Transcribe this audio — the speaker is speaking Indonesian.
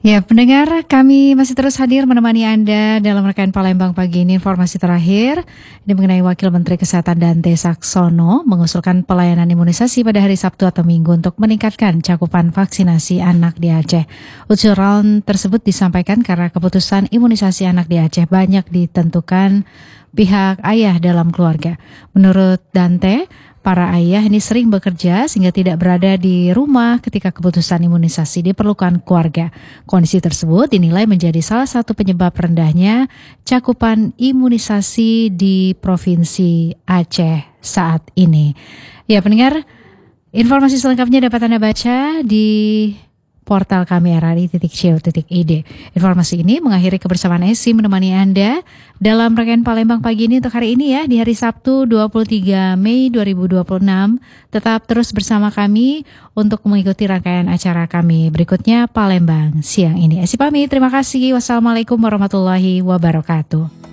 Ya, pendengar, kami masih terus hadir menemani Anda dalam rekan Palembang pagi ini. Informasi terakhir ini mengenai Wakil Menteri Kesehatan Dante Saxono mengusulkan pelayanan imunisasi pada hari Sabtu atau Minggu untuk meningkatkan cakupan vaksinasi anak di Aceh. Usulan tersebut disampaikan karena keputusan imunisasi anak di Aceh banyak ditentukan pihak ayah dalam keluarga. Menurut Dante, para ayah ini sering bekerja sehingga tidak berada di rumah ketika keputusan imunisasi diperlukan keluarga. Kondisi tersebut dinilai menjadi salah satu penyebab rendahnya cakupan imunisasi di Provinsi Aceh saat ini. Ya, pendengar, informasi selengkapnya dapat Anda baca di portal kami rri.co.id. Informasi ini mengakhiri kebersamaan Esi menemani Anda dalam rangkaian Palembang pagi ini untuk hari ini ya, di hari Sabtu 23 Mei 2026. Tetap terus bersama kami untuk mengikuti rangkaian acara kami berikutnya Palembang siang ini. Esi pamit, terima kasih. Wassalamualaikum warahmatullahi wabarakatuh.